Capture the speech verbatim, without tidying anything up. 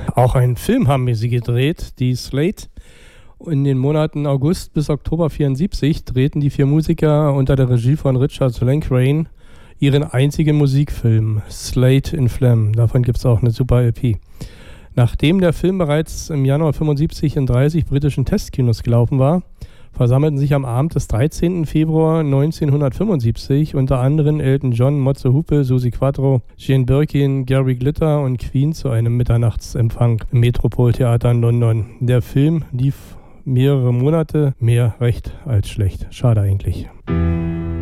Auch einen Film haben wir sie gedreht, die Slate. In den Monaten August bis Oktober vierundsiebzig drehten die vier Musiker unter der Regie von Richard Lankrane ihren einzigen Musikfilm, Slate in Phlegm. Davon gibt es auch eine super L P. Nachdem der Film bereits im Januar fünfundsiebzig in dreißig britischen Testkinos gelaufen war, versammelten sich am Abend des dreizehnten Februar neunzehnhundertfünfundsiebzig unter anderem Elton John, Mozzo Hupe, Suzi Quatro, Jane Birkin, Gary Glitter und Queen zu einem Mitternachtsempfang im Metropoltheater in London. Der Film lief mehrere Monate, mehr recht als schlecht. Schade eigentlich.